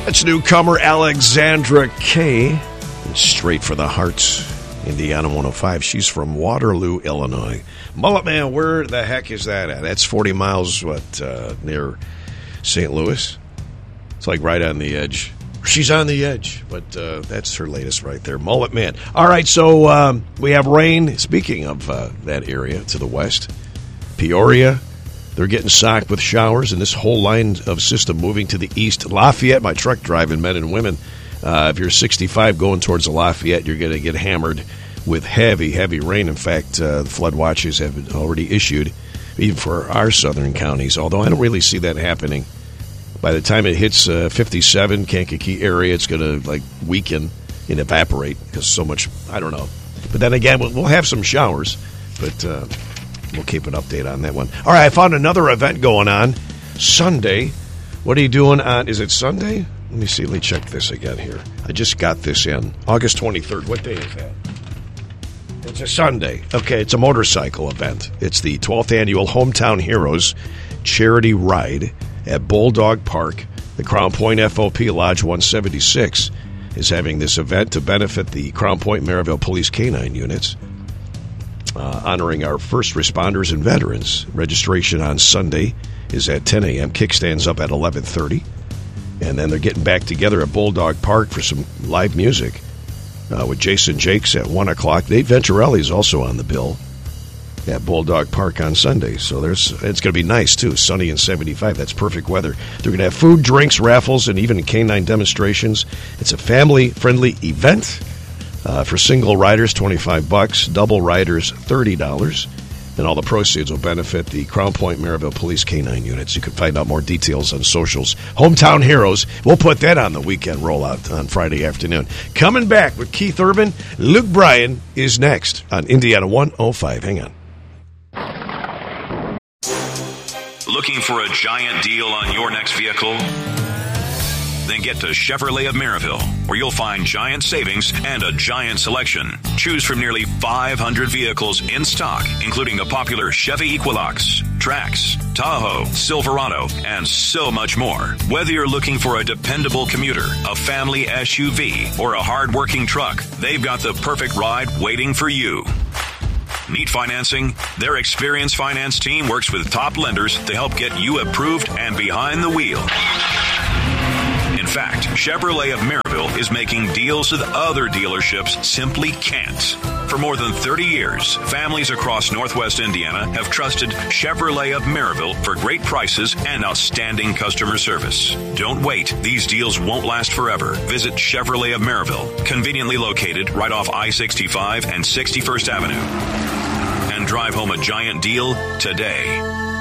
That's newcomer Alexandra Kay. Straight for the Hearts, Indiana 105. She's from Waterloo, Illinois. Mullet Man, where the heck is that at? That's 40 miles, near St. Louis? It's like right on the edge. She's on the edge, but that's her latest right there. Mullet Man. All right, so we have rain. Speaking of that area to the west, Peoria, they're getting socked with showers, and this whole line of system moving to the east. Lafayette, my truck driving men and women. If you're 65 going towards Lafayette, you're going to get hammered with heavy, heavy rain. In fact, the flood watches have been already issued, even for our southern counties, although I don't really see that happening. By the time it hits 57, Kankakee area, it's going to weaken and evaporate because so much, I don't know. But then again, we'll have some showers, but we'll keep an update on that one. All right, I found another event going on Sunday. What are you doing on, is it Sunday? Let me see, let me check this again here. I just got this in. August 23rd. What day is that? It's a Sunday. Okay, it's a motorcycle event. It's the 12th annual Hometown Heroes Charity Ride at Bulldog Park. The Crown Point FOP Lodge 176 is having this event to benefit the Crown Point Maryville Police K-9 units, honoring our first responders and veterans. Registration on Sunday is at 10 a.m. Kickstands up at 11:30. And then they're getting back together at Bulldog Park for some live music with Jason Jakes at 1 o'clock. Dave Venturelli is also on the bill at Bulldog Park on Sunday. So it's going to be nice, too. Sunny and 75. That's perfect weather. They're going to have food, drinks, raffles, and even K-9 demonstrations. It's a family-friendly event. For single riders, $25. Double riders, $30. And all the proceeds will benefit the Crown Point Maryville Police K-9 units. You can find out more details on socials. Hometown Heroes. We'll put that on the weekend rollout on Friday afternoon. Coming back with Keith Urban, Luke Bryan is next on Indiana 105. Hang on. Looking for a giant deal on your next vehicle? Then get to Chevrolet of Maryville, where you'll find giant savings and a giant selection. Choose from nearly 500 vehicles in stock, including the popular Chevy Equinox, Trax, Tahoe, Silverado, and so much more. Whether you're looking for a dependable commuter, a family SUV, or a hard-working truck, they've got the perfect ride waiting for you. Need financing? Their experienced finance team works with top lenders to help get you approved and behind the wheel. In fact, Chevrolet of Maryville is making deals that other dealerships simply can't. For more than 30 years, families across Northwest Indiana have trusted Chevrolet of Maryville for great prices and outstanding customer service. Don't wait. These deals won't last forever. Visit Chevrolet of Maryville, conveniently located right off I-65 and 61st Avenue. And drive home a giant deal today.